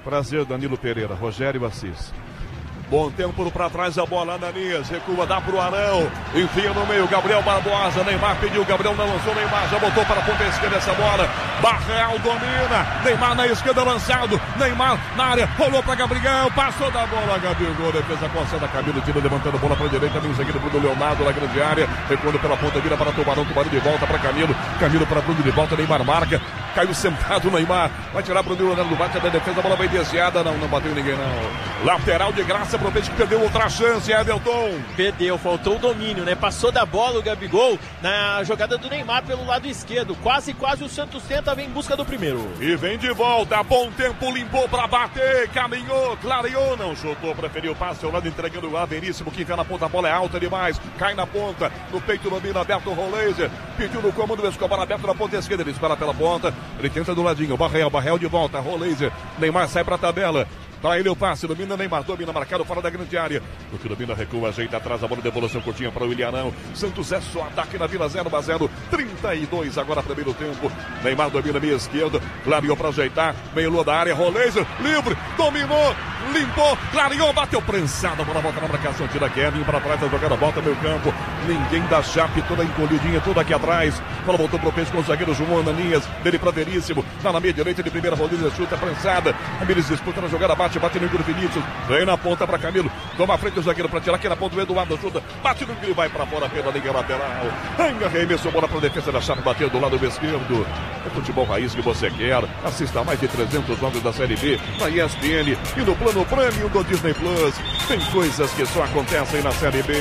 Prazer, Danilo Pereira, Rogério Assis. Bom tempo para trás, a bola, Ananias, recua, dá pro Arão, enfia no meio, Gabriel Barbosa, Neymar pediu, Gabriel não lançou, Neymar já botou para a ponta esquerda essa bola, Barreal domina, Neymar na esquerda lançado, Neymar na área, rolou para Gabriel, passou da bola, Gabigol, defesa concentra, Camilo tira, levantando a bola para a direita, vem seguido pro Leonardo na grande área, recuando pela ponta, vira para Tubarão de volta para Camilo, Camilo para Bruno de volta, Neymar marca, caiu sentado, Neymar, vai tirar pro Leonardo do bate da defesa, a bola vai desviada, não bateu ninguém não, lateral de graça pro Peixe que perdeu outra chance, Everton. Perdeu, faltou o domínio, né? Passou da bola o Gabigol na jogada do Neymar pelo lado esquerdo. Quase o Santos tenta, vem em busca do primeiro. E vem de volta, bom tempo, limpou pra bater, caminhou, clareou, não chutou, preferiu o passe ao lado, entregando o Veríssimo, que entra na ponta, a bola é alta demais, cai na ponta, no peito domina, aberto o Roleiser, pediu no comando o Escobar, aberto na ponta esquerda, ele espera pela ponta, ele tenta do ladinho, Barreal de volta, Roleiser, Neymar sai pra tabela. Pra ele o passe, domina Neymar, domina marcado fora da grande área. O que domina, recua, ajeita atrás, a bola de devolução curtinha para o Ilharão. Santos é só ataque na Vila, 0-0, 32 agora primeiro tempo. Neymar domina meia esquerda, clareou para ajeitar, meio lua da área, Roleiser, livre, dominou, limpou, clareou, bateu prensado, a bola volta na marcação, tira Kevin para trás, a jogada volta meio campo. Ninguém da Chape, toda encolhidinha, toda aqui atrás. A bola voltou pro Peixe com o zagueiro João Ananias, dele para Veríssimo, na meia direita de primeira, Roleiser chuta, prensada. Ramires disputa na jogada, bate no Igor Vinícius, vem na ponta para Camilo, toma a frente do zagueiro para tirar aqui na ponta, o Eduardo chuta, bate no Igor e vai para fora pela linha lateral, arremessou bola para a defesa da Chape, bateu do lado esquerdo. É futebol raiz que você quer, assista a mais de 300 jogos da Série B na ESPN e no plano Premium do Disney Plus. Tem coisas que só acontecem na Série B.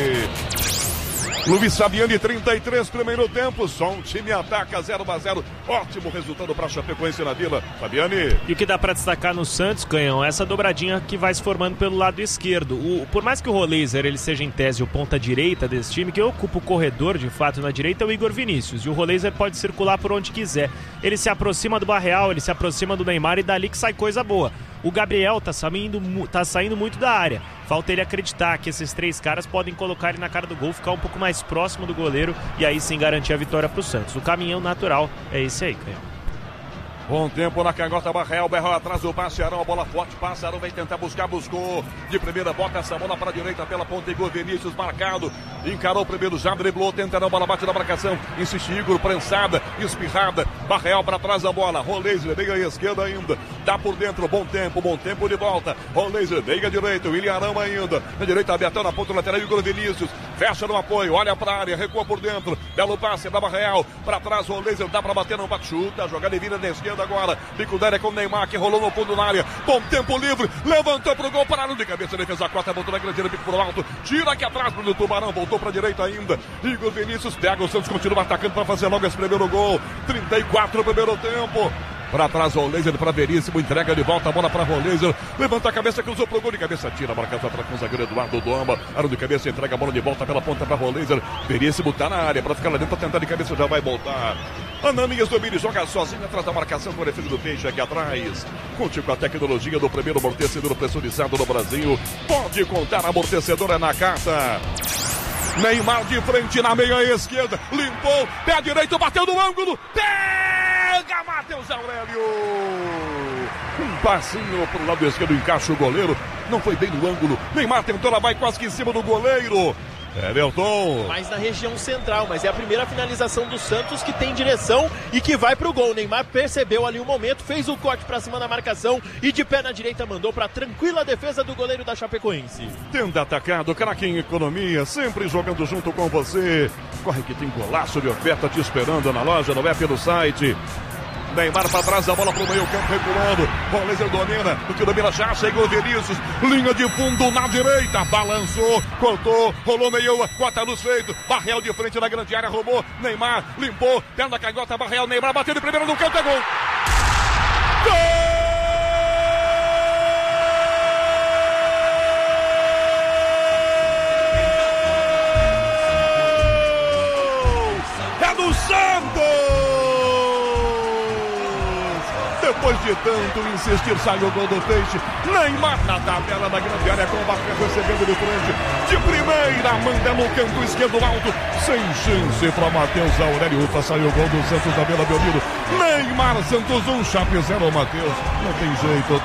Luiz Fabiani, 33, primeiro tempo, só um time ataca, 0-0, ótimo resultado para a Chapecoense na Vila. Fabiani. E o que dá para destacar no Santos, Canhão, essa dobradinha que vai se formando pelo lado esquerdo. Por mais que o Roleiser ele seja em tese o ponta direita desse time, que ocupa o corredor de fato na direita é o Igor Vinícius, e o Roleiser pode circular por onde quiser. Ele se aproxima do Barreal, ele se aproxima do Neymar e dali que sai coisa boa. O Gabriel tá saindo muito da área. Falta ele acreditar que esses três caras podem colocar ele na cara do gol, ficar um pouco mais próximo do goleiro e aí sim garantir a vitória pro Santos. O caminhão natural é esse aí, Canhão. Bom tempo na canhota, Barreal atrás do passe, Arão, a bola forte, passa, Arão vai tentar buscar, buscou, de primeira, bota essa bola para a direita, pela ponta, Igor Vinícius marcado, encarou o primeiro, já driblou, tenta a bola, bate na marcação, insiste Igor, prensada, espirrada, Barreal para trás da bola, Roleiser, meia esquerda ainda, dá por dentro, bom tempo de volta, Roleiser, meia direita, William Arão ainda, na direita, abertão na ponta lateral, Igor Vinícius, fecha no apoio, olha para a área, recua por dentro, belo passe da Barreal, para trás, Roleiser, dá para bater, não bate, chuta, jogada e vira na esquerda agora, bico da área com o Neymar, que rolou no fundo da área, bom tempo livre, levantou pro gol, pararam de cabeça, defesa 4, voltou na grande área, bico pro alto, tira aqui atrás pro Tubarão, voltou pra direita ainda, Igor Vinícius pega, o Santos continua atacando para fazer logo esse primeiro gol, 34 no primeiro tempo. Para trás, Roleiser para Veríssimo, entrega de volta a bola para Roleiser, levanta a cabeça, cruzou pro gol de cabeça, tira, marcado atrás com o zagueiro Eduardo Doma, aro de cabeça, entrega a bola de volta pela ponta para Roleiser, Veríssimo tá na área, para ficar lá dentro, tentar de cabeça, já vai voltar. Ananias domina, joga sozinho atrás da marcação com a defesa do Peixe aqui atrás. Conte com a tecnologia do primeiro amortecedor pressurizado no Brasil, pode contar, amortecedor é na carta. Neymar de frente na meia esquerda, limpou, pé direito, bateu no ângulo, pega Matheus Aurélio, um passinho pro lado esquerdo, encaixa o goleiro, não foi bem no ângulo, Neymar tentou, ela vai quase que em cima do goleiro. Everton. Mais na região central, mas é a primeira finalização do Santos que tem direção e que vai pro gol. Neymar percebeu ali o momento, fez o corte pra cima da marcação e de pé na direita mandou pra tranquila defesa do goleiro da Chapecoense. Tenda Atacado, craque em economia, sempre jogando junto com você. Corre que tem golaço de oferta te esperando na loja, no app do site. Neymar para trás da bola pro meio campo, recuando. Roleiser domina, o que domina já, chegou Vinícius, linha de fundo na direita, balançou, cortou, rolou meio, corta luz feito, Barreal de frente na grande área, roubou, Neymar, limpou, perna canhota, Barreal, Neymar, bateu de primeira no canto, é gol! Gol! É do Santos! Depois de tanto insistir, saiu o gol do Peixe. Neymar na tabela da grande área, com o Barca recebendo de frente. De primeira, manda no canto esquerdo alto. Sem chance para Matheus Aurélio. Ufa, saiu o gol do Santos da Vila Belmiro. Neymar, Santos 1, Chape 0, Matheus. Não tem jeito.